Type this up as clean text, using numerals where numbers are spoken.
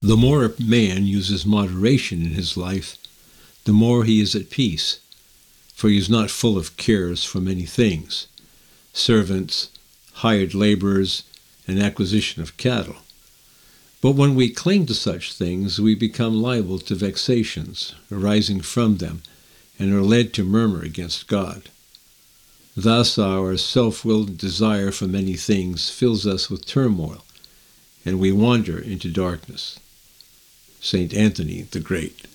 The more a man uses moderation in his life, the more he is at peace, for he is not full of cares for many things, servants, hired laborers, and acquisition of cattle. But when we cling to such things, we become liable to vexations arising from them, and are led to murmur against God. Thus our self-willed desire for many things fills us with turmoil, and we wander into darkness. St. Anthony the Great.